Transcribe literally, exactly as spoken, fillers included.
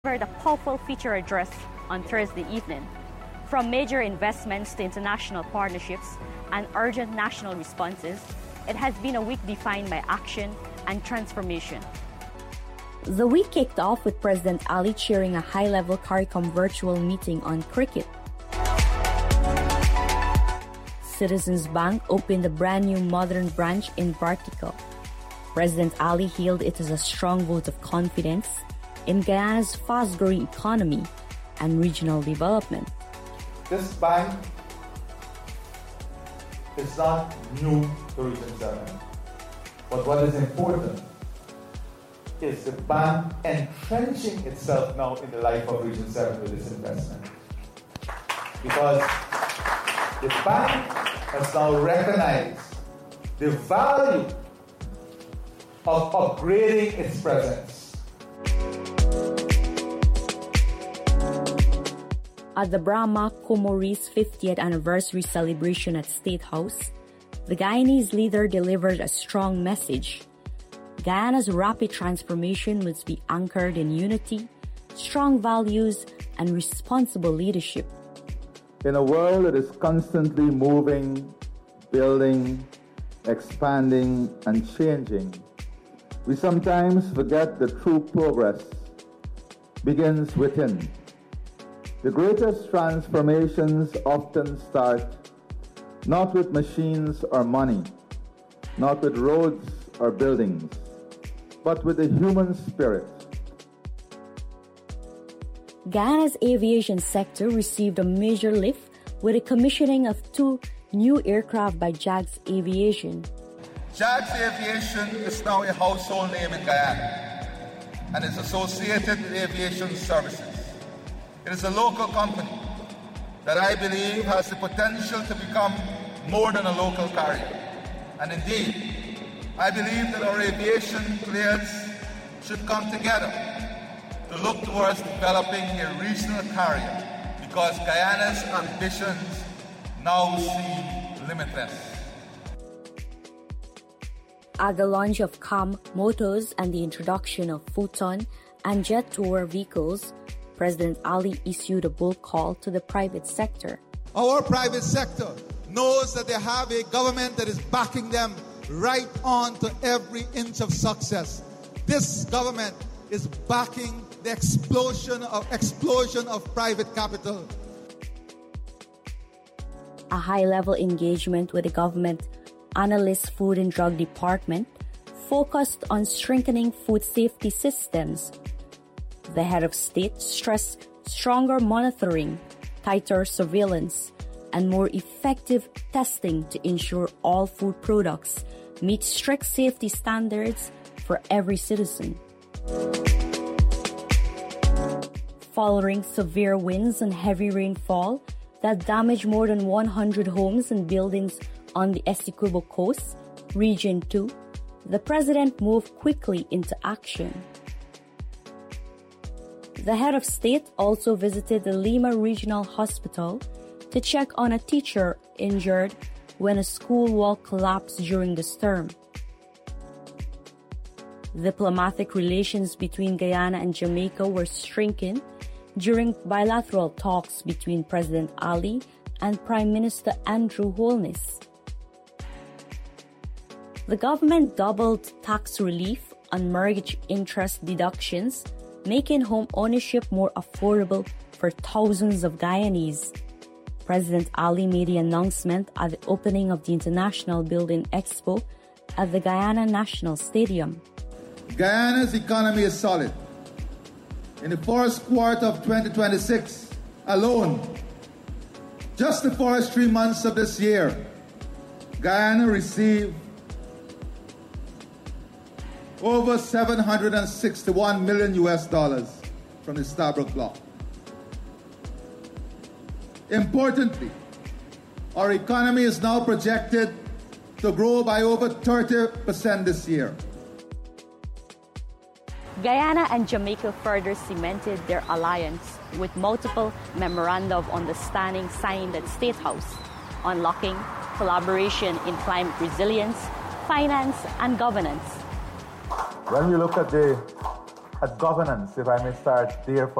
delivered a powerful feature address on Thursday evening. From major investments to international partnerships and urgent national responses, it has been a week defined by action and transformation. The week kicked off with President Ali chairing a high-level CARICOM virtual meeting on cricket. Citizens Bank opened a brand-new modern branch in Bartica. President Ali hailed it as a strong vote of confidence in Guyana's fast-growing economy and regional development. This bank is not new to Region seven, but what is important is the bank entrenching itself now in the life of Region seven with this investment. Because the bank has now recognized the value of upgrading its presence. At the Brahma Kumaris fiftieth anniversary celebration at State House, the Guyanese leader delivered a strong message. Guyana's rapid transformation must be anchored in unity, strong values, and responsible leadership. In a world that is constantly moving, building, expanding, and changing, we sometimes forget that true progress begins within. The greatest transformations often start not with machines or money, not with roads or buildings, but with the human spirit. Guyana's aviation sector received a major lift with the commissioning of two new aircraft by Jags Aviation. Jags Aviation is now a household name in Guyana and is associated with aviation services. It is a local company that I believe has the potential to become more than a local carrier. And indeed, I believe that our aviation players should come together to look towards developing a regional carrier, because Guyana's ambitions now seem limitless. At the launch of C A M Motors and the introduction of Futon and Jet Tour vehicles, President Ali issued a bold call to the private sector. Our private sector knows that they have a government that is backing them right on to every inch of success. This government is backing the explosion of explosion of private capital. A high-level engagement with the government Analyst Food and Drug Department focused on strengthening food safety systems. The head of state stressed stronger monitoring, tighter surveillance, and more effective testing to ensure all food products meet strict safety standards for every citizen. Following severe winds and heavy rainfall that damaged more than one hundred homes and buildings on the Essequibo coast, Region two, the president moved quickly into action. The head of state also visited the Lima Regional Hospital to check on a teacher injured when a school wall collapsed during the storm. Diplomatic relations between Guyana and Jamaica were strengthened during bilateral talks between President Ali and Prime Minister Andrew Holness. The government doubled tax relief on mortgage interest deductions, making home ownership more affordable for thousands of Guyanese. President Ali made the announcement at the opening of the International Building Expo at the Guyana National Stadium. Guyana's economy is solid. In the first quarter of twenty twenty-six alone, just the first three months of this year, Guyana received over seven hundred sixty-one million U S dollars from the Stabroek Bloc. Importantly, our economy is now projected to grow by over thirty percent this year. Guyana and Jamaica further cemented their alliance with multiple memoranda of understanding signed at State House, unlocking collaboration in climate resilience, finance, and governance. When we look at the at governance, if I may start there for